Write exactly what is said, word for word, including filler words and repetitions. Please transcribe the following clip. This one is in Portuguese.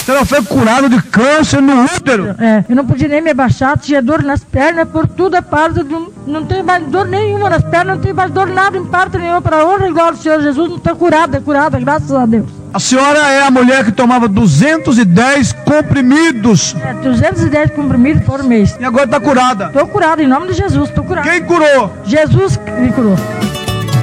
senhora foi curada de câncer no útero. É, eu não podia nem me abaixar, tinha dor nas pernas, por tudo a parte, não, não tenho mais dor nenhuma nas pernas, não tenho mais dor nada em parte nenhuma, para honra e glória do Senhor Jesus, não está curada, é curada, graças a Deus. A senhora é a mulher que tomava duzentos e dez comprimidos. É, duzentos e dez comprimidos por mês. E agora está curada. Estou curada, em nome de Jesus, estou curada. Quem curou? Jesus me curou.